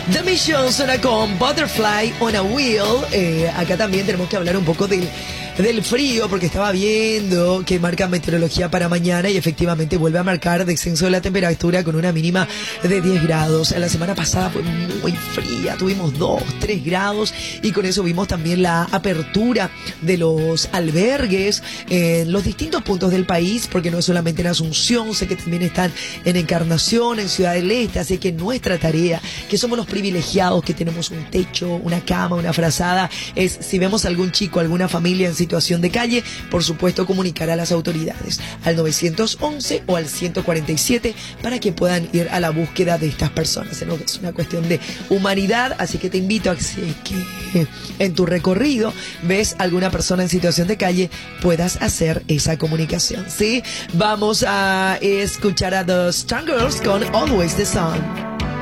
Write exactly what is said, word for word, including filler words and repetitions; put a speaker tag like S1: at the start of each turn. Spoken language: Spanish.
S1: The Mission suena con Butterfly on a Wheel. Eh, acá también tenemos que hablar un poco del, del frío, porque estaba viendo que marca meteorología para mañana y efectivamente vuelve a marcar descenso de la temperatura con una mínima de diez grados. La semana pasada fue muy fría, tuvimos dos, tres grados y con eso vimos también la apertura de los albergues en los distintos puntos del país, porque no es solamente en Asunción, sé que también están en Encarnación, en Ciudad del Este, así que nuestra tarea, que somos los privilegiados, que tenemos un techo, una cama, una frazada, es si vemos algún chico, alguna familia en situación de calle, por supuesto comunicar a las autoridades al nueve once o al ciento cuarenta y siete para que puedan ir a la búsqueda de estas personas. Es una cuestión de humanidad, así que te invito a que en tu recorrido ves alguna persona en situación de calle, puedas hacer esa comunicación, ¿sí? Vamos a escuchar a The Strong Girls con Always the Sun.